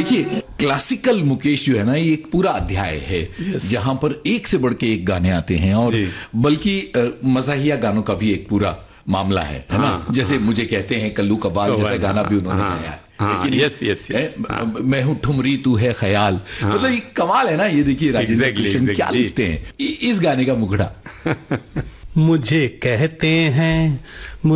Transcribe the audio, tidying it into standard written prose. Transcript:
देखिए, क्लासिकल मुकेश जो है ना, ये एक पूरा अध्याय है जहां पर एक से बढ़ के एक गाने आते हैं, और बल्कि मज़ाहिया गानों का भी एक पूरा मामला है ना। जैसे मुझे कहते हैं कल्लू कबाल जैसा गाना भी उन्होंने गाया है। मैं हूँ ठुमरी तू है ख्याल, मतलब ये कमाल है ना। ये देखिए राजेंद्र कृष्ण क्या लिखते हैं इस गाने का मुखड़ा। मुझे कहते हैं